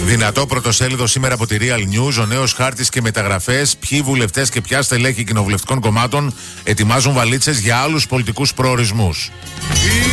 Δυνατό πρωτοσέλιδο σήμερα από τη Real News. Ο νέος χάρτης και μεταγραφές. Ποιοι βουλευτές και ποια στελέχη κοινοβουλευτικών κομμάτων ετοιμάζουν βαλίτσες για άλλους πολιτικούς προορισμούς.